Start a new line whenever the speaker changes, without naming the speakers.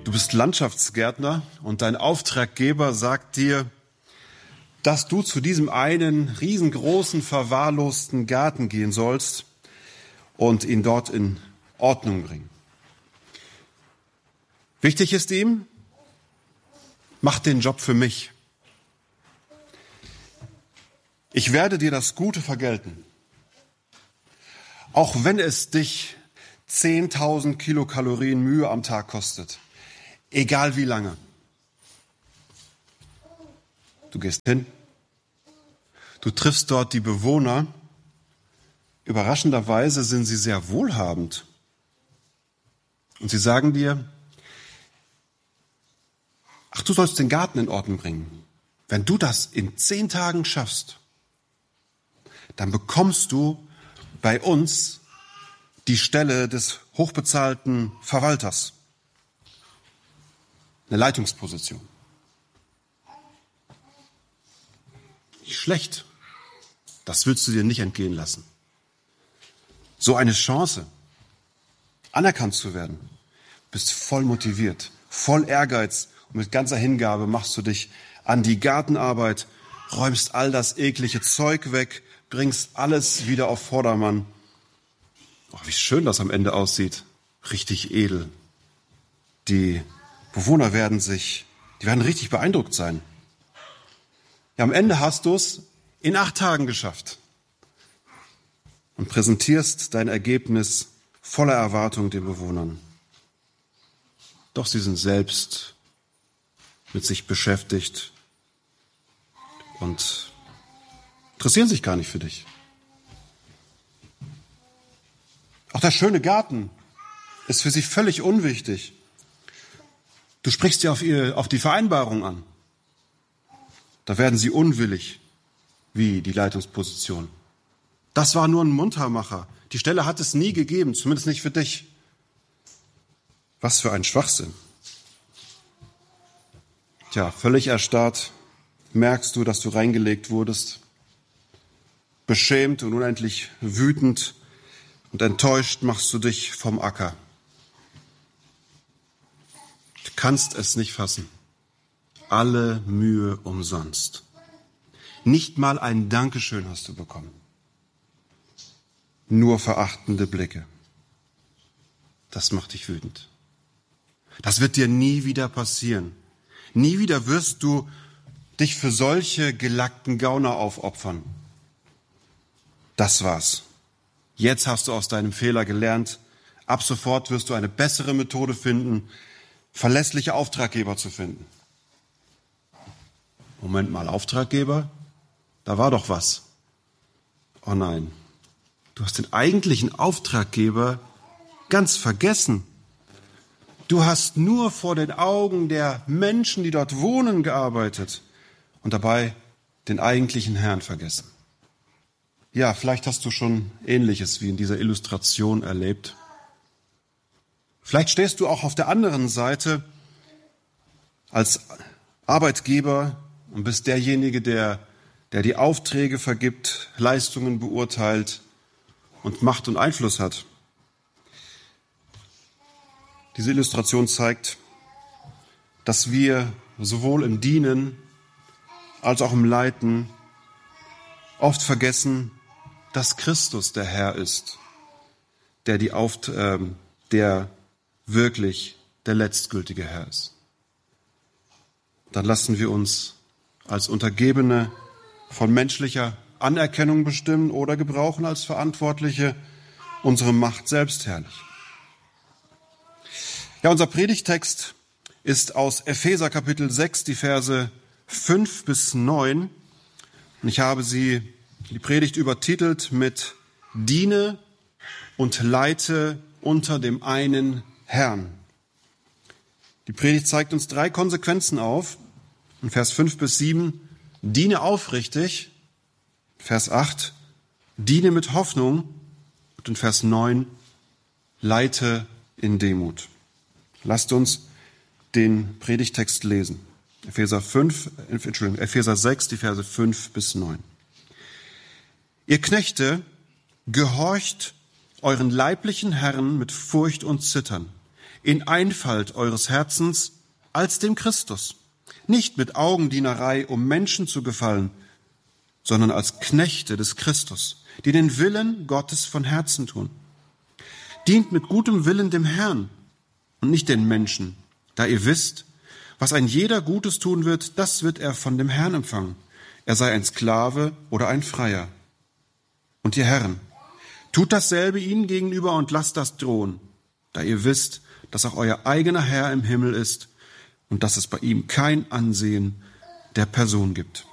Du bist Landschaftsgärtner und dein Auftraggeber sagt dir, dass du zu diesem einen riesengroßen, verwahrlosten Garten gehen sollst und ihn dort in Ordnung bringen. Wichtig ist ihm, mach den Job für mich. Ich werde dir das Gute vergelten. Auch wenn es dich 10.000 Kilokalorien Mühe am Tag kostet. Egal wie lange. Du gehst hin. Du triffst dort die Bewohner. Überraschenderweise sind sie sehr wohlhabend. Und sie sagen dir, ach, du sollst den Garten in Ordnung bringen. Wenn du das in 10 Tagen schaffst, dann bekommst du bei uns die Stelle des hochbezahlten Verwalters. Eine Leitungsposition. Nicht schlecht. Das willst du dir nicht entgehen lassen. So eine Chance, anerkannt zu werden, bist voll motiviert, voll Ehrgeiz und mit ganzer Hingabe machst du dich an die Gartenarbeit, räumst all das eklige Zeug weg, bringst alles wieder auf Vordermann. Oh, wie schön das am Ende aussieht. Richtig edel. Die Bewohner werden richtig beeindruckt sein. Ja, am Ende hast du es in 8 Tagen geschafft und präsentierst dein Ergebnis voller Erwartung den Bewohnern. Doch sie sind selbst mit sich beschäftigt und interessieren sich gar nicht für dich. Auch der schöne Garten ist für sie völlig unwichtig. Du sprichst sie auf die Vereinbarung an. Da werden sie unwillig, wie die Leitungsposition. Das war nur ein Muntermacher. Die Stelle hat es nie gegeben, zumindest nicht für dich. Was für ein Schwachsinn. Tja, völlig erstarrt merkst du, dass du reingelegt wurdest. Beschämt und unendlich wütend und enttäuscht machst du dich vom Acker. Du kannst es nicht fassen. Alle Mühe umsonst. Nicht mal ein Dankeschön hast du bekommen. Nur verachtende Blicke. Das macht dich wütend. Das wird dir nie wieder passieren. Nie wieder wirst du dich für solche gelackten Gauner aufopfern. Das war's. Jetzt hast du aus deinem Fehler gelernt. Ab sofort wirst du eine bessere Methode finden, verlässliche Auftraggeber zu finden. Moment mal, Auftraggeber? Da war doch was. Oh nein, du hast den eigentlichen Auftraggeber ganz vergessen. Du hast nur vor den Augen der Menschen, die dort wohnen, gearbeitet und dabei den eigentlichen Herrn vergessen. Ja, vielleicht hast du schon Ähnliches wie in dieser Illustration erlebt. Vielleicht stehst du auch auf der anderen Seite als Arbeitgeber und bist derjenige, der die Aufträge vergibt, Leistungen beurteilt und Macht und Einfluss hat. Diese Illustration zeigt, dass wir sowohl im Dienen als auch im Leiten oft vergessen, dass Christus der Herr ist, der wirklich der letztgültige Herr ist. Dann lassen wir uns als Untergebene von menschlicher Anerkennung bestimmen oder gebrauchen als Verantwortliche unsere Macht selbstherrlich. Ja, unser Predigtext ist aus Epheser Kapitel 6, die Verse 5 bis 9. Und ich habe die Predigt übertitelt mit Diene und leite unter dem einen Herrn. Die Predigt zeigt uns 3 Konsequenzen auf. In Vers 5 bis 7, diene aufrichtig. Vers 8, diene mit Hoffnung. Und in Vers 9, leite in Demut. Lasst uns den Predigtext lesen. Epheser 6, die Verse 5 bis 9. Ihr Knechte, gehorcht euren leiblichen Herren mit Furcht und Zittern, in Einfalt eures Herzens als dem Christus, nicht mit Augendienerei, um Menschen zu gefallen, sondern als Knechte des Christus, die den Willen Gottes von Herzen tun. Dient mit gutem Willen dem Herrn und nicht den Menschen, da ihr wisst, was ein jeder Gutes tun wird, das wird er von dem Herrn empfangen. Er sei ein Sklave oder ein Freier. Und ihr Herren, tut dasselbe ihnen gegenüber und lasst das drohen, da ihr wisst, dass auch euer eigener Herr im Himmel ist und dass es bei ihm kein Ansehen der Person gibt.